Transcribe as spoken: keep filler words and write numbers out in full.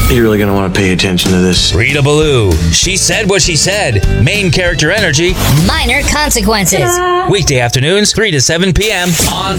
You're really gonna want to pay attention to this. Rita Ballou. She said what she said. Main character energy. Minor consequences. Weekday afternoons, three to seven p.m. on